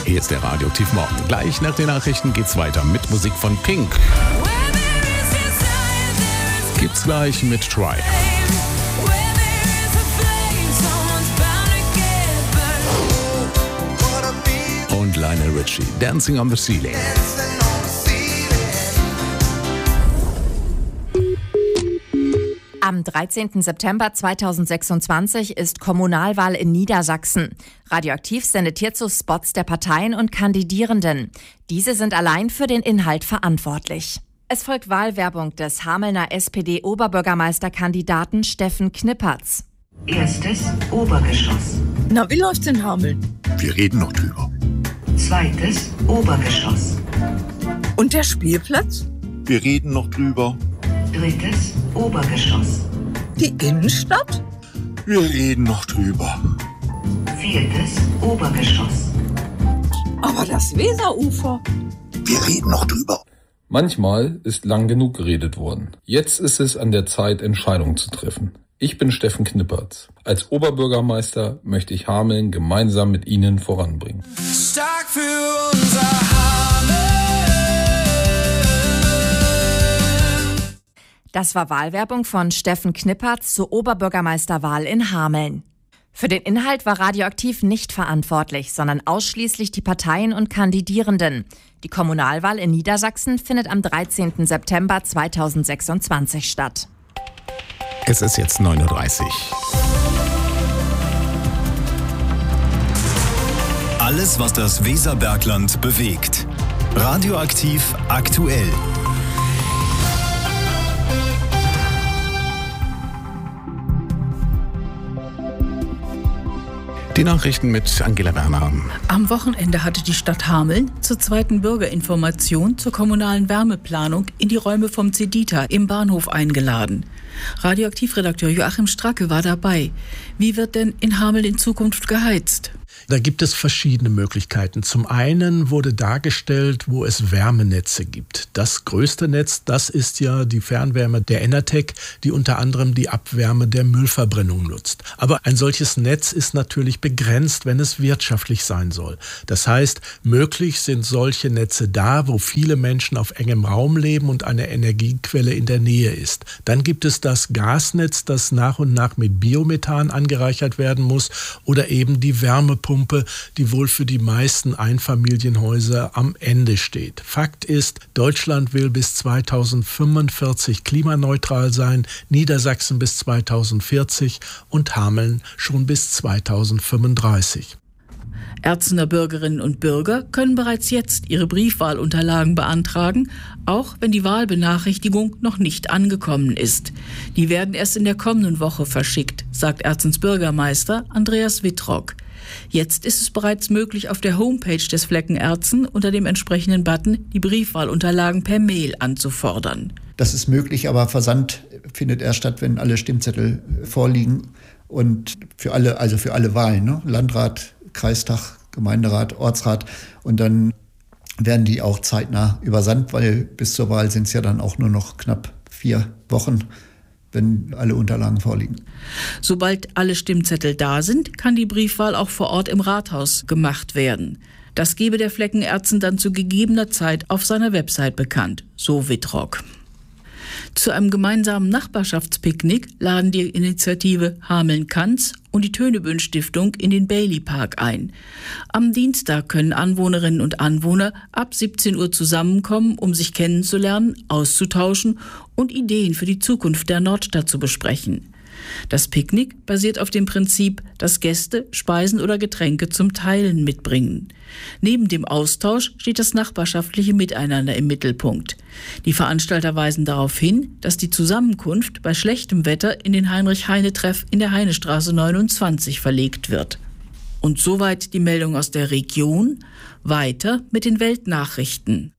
Hier ist der Radioaktiv Morgen. Gleich nach den Nachrichten geht's weiter mit Musik von Pink. Gibt's gleich mit Try. Und Lionel Richie, Dancing on the Ceiling. Am 13. September 2026 ist Kommunalwahl in Niedersachsen. Radioaktiv sendet hierzu Spots der Parteien und Kandidierenden. Diese sind allein für den Inhalt verantwortlich. Es folgt Wahlwerbung des Hamelner SPD-Oberbürgermeisterkandidaten Steffen Knippertz. Erstes Obergeschoss. Na, wie läuft's in Hameln? Wir reden noch drüber. Zweites Obergeschoss. Und der Spielplatz? Wir reden noch drüber. Drittes Obergeschoss. Die Innenstadt? Wir reden noch drüber. Viertes Obergeschoss. Aber das Weserufer? Wir reden noch drüber. Manchmal ist lang genug geredet worden. Jetzt ist es an der Zeit, Entscheidungen zu treffen. Ich bin Steffen Knippertz. Als Oberbürgermeister möchte ich Hameln gemeinsam mit Ihnen voranbringen. Stark für unser Hameln. Das war Wahlwerbung von Steffen Knippertz zur Oberbürgermeisterwahl in Hameln. Für den Inhalt war Radioaktiv nicht verantwortlich, sondern ausschließlich die Parteien und Kandidierenden. Die Kommunalwahl in Niedersachsen findet am 13. September 2026 statt. Es ist jetzt 9:30 Uhr. Alles, was das Weserbergland bewegt. Radioaktiv aktuell. Die Nachrichten mit Angela Werner. Am Wochenende hatte die Stadt Hameln zur zweiten Bürgerinformation zur kommunalen Wärmeplanung in die Räume vom Cedita im Bahnhof eingeladen. Radioaktivredakteur Joachim Stracke war dabei. Wie wird denn in Hameln in Zukunft geheizt? Da gibt es verschiedene Möglichkeiten. Zum einen wurde dargestellt, wo es Wärmenetze gibt. Das größte Netz, das ist ja die Fernwärme der Enertec, die unter anderem die Abwärme der Müllverbrennung nutzt. Aber ein solches Netz ist natürlich begrenzt, wenn es wirtschaftlich sein soll. Das heißt, möglich sind solche Netze da, wo viele Menschen auf engem Raum leben und eine Energiequelle in der Nähe ist. Dann gibt es das Gasnetz, das nach und nach mit Biomethan angereichert werden muss, oder eben die Wärmepumpe, die wohl für die meisten Einfamilienhäuser am Ende steht. Fakt ist, Deutschland will bis 2045 klimaneutral sein, Niedersachsen bis 2040 und Hameln schon bis 2035. Erzener Bürgerinnen und Bürger können bereits jetzt ihre Briefwahlunterlagen beantragen, auch wenn die Wahlbenachrichtigung noch nicht angekommen ist. Die werden erst in der kommenden Woche verschickt, sagt Erzens Bürgermeister Andreas Wittrock. Jetzt ist es bereits möglich, auf der Homepage des Flecken Erzen unter dem entsprechenden Button die Briefwahlunterlagen per Mail anzufordern. Das ist möglich, aber Versand findet erst statt, wenn alle Stimmzettel vorliegen. Und für alle Wahlen, ne? Landrat, Kreistag, Gemeinderat, Ortsrat. Und dann werden die auch zeitnah übersandt, weil bis zur Wahl sind es ja dann auch nur noch knapp 4 Wochen, wenn alle Unterlagen vorliegen. Sobald alle Stimmzettel da sind, kann die Briefwahl auch vor Ort im Rathaus gemacht werden. Das gebe der Flecken Erzen dann zu gegebener Zeit auf seiner Website bekannt, so Wittrock. Zu einem gemeinsamen Nachbarschaftspicknick laden die Initiative Hameln-Kann's und die Tönebün-Stiftung in den Bailey-Park ein. Am Dienstag können Anwohnerinnen und Anwohner ab 17 Uhr zusammenkommen, um sich kennenzulernen, auszutauschen und Ideen für die Zukunft der Nordstadt zu besprechen. Das Picknick basiert auf dem Prinzip, dass Gäste Speisen oder Getränke zum Teilen mitbringen. Neben dem Austausch steht das nachbarschaftliche Miteinander im Mittelpunkt. Die Veranstalter weisen darauf hin, dass die Zusammenkunft bei schlechtem Wetter in den Heinrich-Heine-Treff in der Heinestraße 29 verlegt wird. Und soweit die Meldung aus der Region. Weiter mit den Weltnachrichten.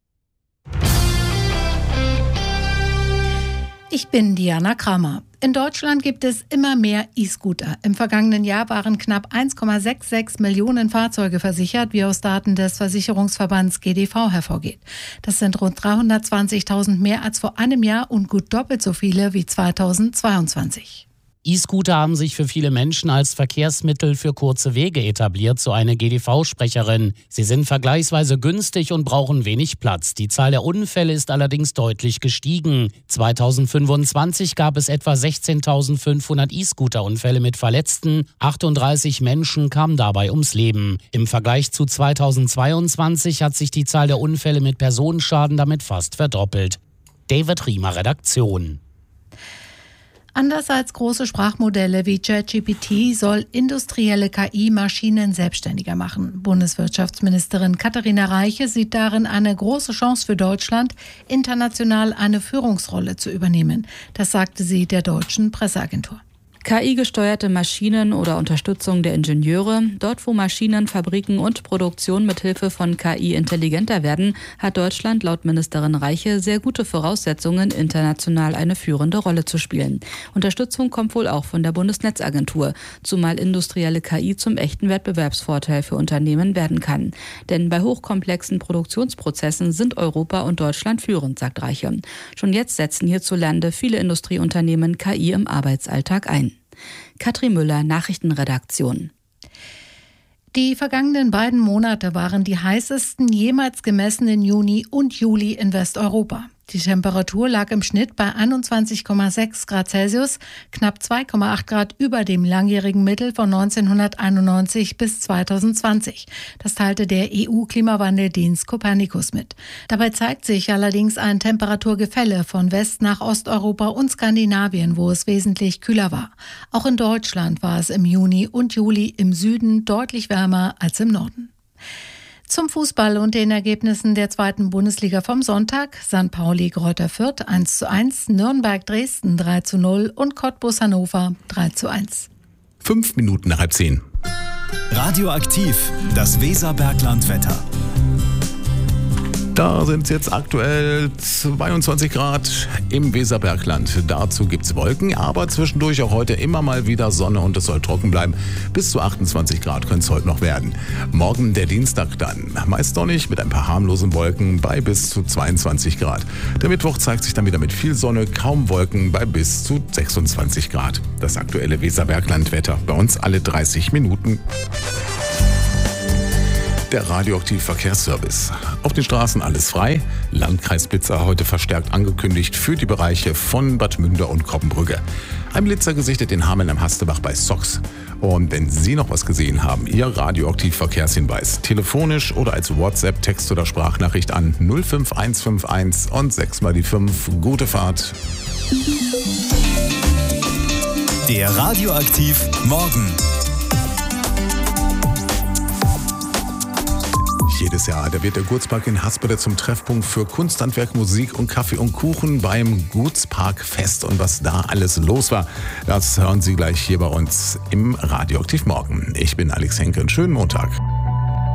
Ich bin Diana Kramer. In Deutschland gibt es immer mehr E-Scooter. Im vergangenen Jahr waren knapp 1,66 Millionen Fahrzeuge versichert, wie aus Daten des Versicherungsverbands GDV hervorgeht. Das sind rund 320.000 mehr als vor einem Jahr und gut doppelt so viele wie 2022. E-Scooter haben sich für viele Menschen als Verkehrsmittel für kurze Wege etabliert, so eine GdV-Sprecherin. Sie sind vergleichsweise günstig und brauchen wenig Platz. Die Zahl der Unfälle ist allerdings deutlich gestiegen. 2025 gab es etwa 16.500 E-Scooter-Unfälle mit Verletzten. 38 Menschen kamen dabei ums Leben. Im Vergleich zu 2022 hat sich die Zahl der Unfälle mit Personenschaden damit fast verdoppelt. David Riemer, Redaktion. Anders als große Sprachmodelle wie ChatGPT soll industrielle KI Maschinen selbstständiger machen. Bundeswirtschaftsministerin Katharina Reiche sieht darin eine große Chance für Deutschland, international eine Führungsrolle zu übernehmen. Das sagte sie der deutschen Presseagentur. KI-gesteuerte Maschinen oder Unterstützung der Ingenieure. Dort, wo Maschinen, Fabriken und Produktion mit Hilfe von KI intelligenter werden, hat Deutschland laut Ministerin Reiche sehr gute Voraussetzungen, international eine führende Rolle zu spielen. Unterstützung kommt wohl auch von der Bundesnetzagentur, zumal industrielle KI zum echten Wettbewerbsvorteil für Unternehmen werden kann. Denn bei hochkomplexen Produktionsprozessen sind Europa und Deutschland führend, sagt Reiche. Schon jetzt setzen hierzulande viele Industrieunternehmen KI im Arbeitsalltag ein. Katrin Müller, Nachrichtenredaktion. Die vergangenen beiden Monate waren die heißesten jemals gemessenen Juni und Juli in Westeuropa. Die Temperatur lag im Schnitt bei 21,6 Grad Celsius, knapp 2,8 Grad über dem langjährigen Mittel von 1991 bis 2020. Das teilte der EU-Klimawandeldienst Copernicus mit. Dabei zeigt sich allerdings ein Temperaturgefälle von West- nach Osteuropa und Skandinavien, wo es wesentlich kühler war. Auch in Deutschland war es im Juni und Juli im Süden deutlich wärmer als im Norden. Zum Fußball und den Ergebnissen der 2. Bundesliga vom Sonntag: St. Pauli Greuther Fürth 1:1, Nürnberg Dresden 3:0 und Cottbus Hannover 3:1. 5 Minuten nach 9:30. Radioaktiv, das Weserberglandwetter. Da sind es jetzt aktuell 22 Grad im Weserbergland. Dazu gibt es Wolken, aber zwischendurch auch heute immer mal wieder Sonne und es soll trocken bleiben. Bis zu 28 Grad könnte es heute noch werden. Morgen der Dienstag dann. Meist sonnig mit ein paar harmlosen Wolken bei bis zu 22 Grad. Der Mittwoch zeigt sich dann wieder mit viel Sonne, kaum Wolken bei bis zu 26 Grad. Das aktuelle Weserberglandwetter bei uns alle 30 Minuten. Der Radioaktiv-Verkehrsservice. Auf den Straßen alles frei. Landkreisblitzer heute verstärkt angekündigt für die Bereiche von Bad Münder und Koppenbrügge. Ein Blitzer gesichtet in Hameln am Hastebach bei Sox. Und wenn Sie noch was gesehen haben, Ihr Radioaktiv-Verkehrshinweis, telefonisch oder als WhatsApp, Text- oder Sprachnachricht an 05151 und 6 mal die 5. Gute Fahrt. Der Radioaktiv Morgen. Jedes Jahr, da wird der Gutspark in Haspeter zum Treffpunkt für Kunsthandwerk, Musik und Kaffee und Kuchen beim Gutsparkfest. Und was da alles los war, das hören Sie gleich hier bei uns im Radioaktiv Morgen. Ich bin Alex Henke und schönen Montag.